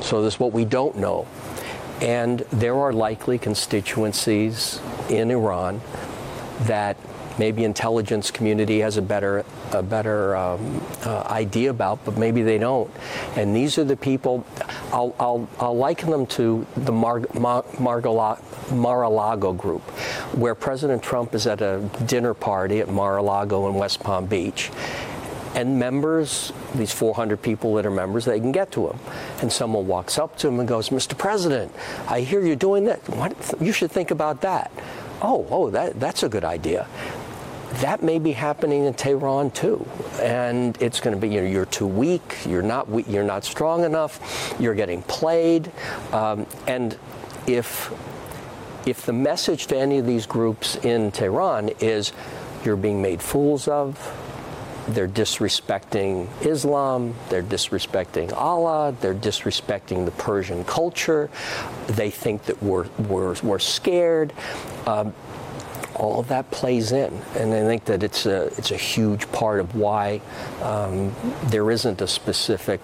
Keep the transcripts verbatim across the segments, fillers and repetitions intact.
So this is what we don't know. And there are likely constituencies in Iran that maybe intelligence community has a better a better um, uh, idea about, but maybe they don't. And these are the people. I'll I'll, I'll liken them to the Mar- Mar- Mar- Mar-a-Lago group, where President Trump is at a dinner party at Mar-a-Lago in West Palm Beach, and members, these four hundred people that are members, they can get to him. And someone walks up to him and goes, "Mister President, I hear you're doing that. What, you should think about that." Oh, oh, that that's a good idea. That may be happening in Tehran too, and it's going to be, you know, you're too weak, you're not we- you're not strong enough, you're getting played, um, and if if the message to any of these groups in Tehran is you're being made fools of, they're disrespecting Islam, they're disrespecting Allah, they're disrespecting the Persian culture, they think that we're we're, we're scared. Um, all of that plays in, and I think that it's a it's a huge part of why um, there isn't a specific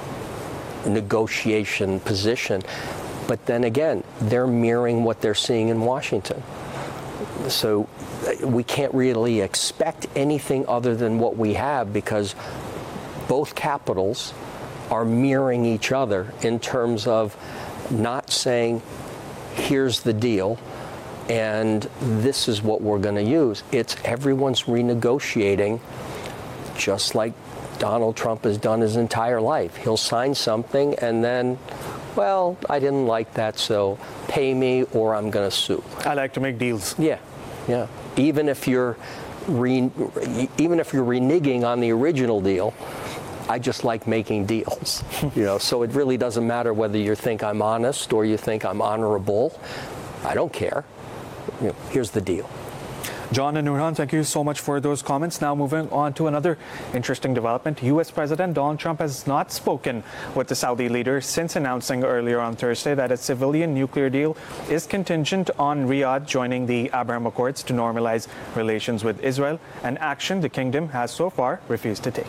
negotiation position. But then again, they're mirroring what they're seeing in Washington. So we can't really expect anything other than what we have, because both capitals are mirroring each other in terms of not saying, here's the deal, and this is what we're going to use. It's everyone's renegotiating, just like Donald Trump has done his entire life. He'll sign something and then, well, I didn't like that, so pay me or I'm going to sue. I like to make deals. Yeah, yeah. Even if you're re, even if you're reneging on the original deal, I just like making deals. You know, so it really doesn't matter whether you think I'm honest or you think I'm honorable. I don't care. You know, here's the deal. John and Nurhan, thank you so much for those comments. Now moving on to another interesting development. U S President Donald Trump has not spoken with the Saudi leader since announcing earlier on Thursday that a civilian nuclear deal is contingent on Riyadh joining the Abraham Accords to normalize relations with Israel, an action the kingdom has so far refused to take.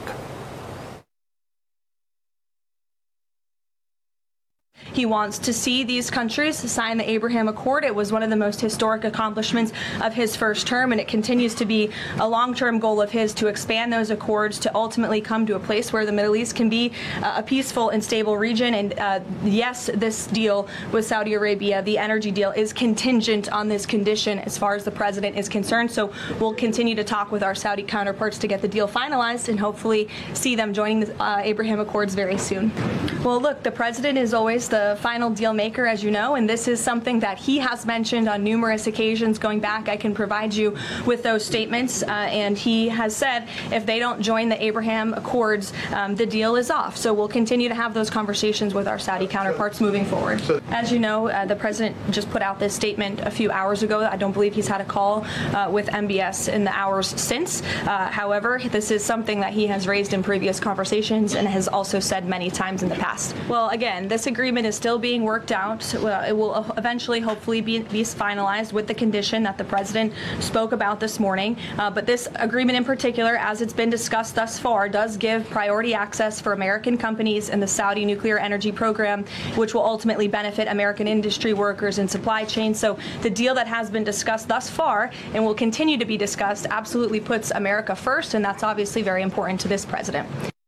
He wants to see these countries sign the Abraham Accord. It was one of the most historic accomplishments of his first term, and it continues to be a long-term goal of his to expand those accords to ultimately come to a place where the Middle East can be uh, a peaceful and stable region. And uh, yes, this deal with Saudi Arabia, the energy deal, is contingent on this condition as far as the president is concerned. So we'll continue to talk with our Saudi counterparts to get the deal finalized and hopefully see them joining the uh, Abraham Accords very soon. Well, look, the president is always the final deal maker, as you know, and this is something that he has mentioned on numerous occasions going back. I can provide you with those statements, uh, and he has said if they don't join the Abraham Accords, um, the deal is off. So we'll continue to have those conversations with our Saudi counterparts moving forward. As you know, uh, the president just put out this statement a few hours ago. I don't believe he's had a call uh, with M B S in the hours since. Uh, however, this is something that he has raised in previous conversations and has also said many times in the past. Well, again, this agreement is still being worked out. Well, it will eventually, hopefully, be, be finalized with the condition that the president spoke about this morning. Uh, but this agreement in particular, as it's been discussed thus far, does give priority access for American companies in the Saudi nuclear energy program, which will ultimately benefit American industry workers and supply chains. So the deal that has been discussed thus far and will continue to be discussed absolutely puts America first, and that's obviously very important to this president.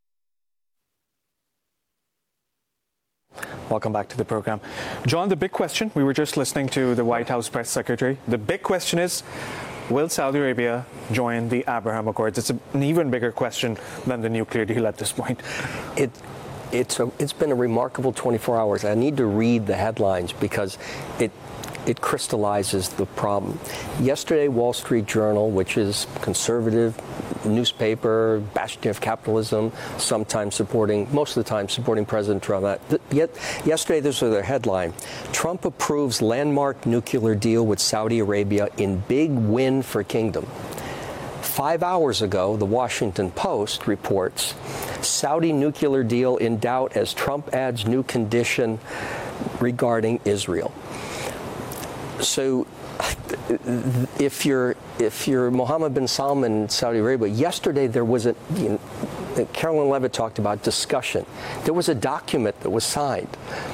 Welcome back to the program. John, the big question, we were just listening to the White House press secretary. The big question is, will Saudi Arabia join the Abraham Accords? It's a, an even bigger question than the nuclear deal at this point. It, it's, a, it's been a remarkable twenty-four hours. I need to read the headlines because it it crystallizes the problem. Yesterday, Wall Street Journal, which is conservative newspaper, bastion of capitalism, sometimes supporting, most of the time supporting President Trump. Yet, yesterday, this was their headline: Trump approves landmark nuclear deal with Saudi Arabia in big win for kingdom. Five hours ago, the Washington Post reports Saudi nuclear deal in doubt as Trump adds new condition regarding Israel. So if you're if you're Mohammed bin Salman in Saudi Arabia, yesterday there was a, you know, Carolyn Levitt talked about discussion. There was a document that was signed.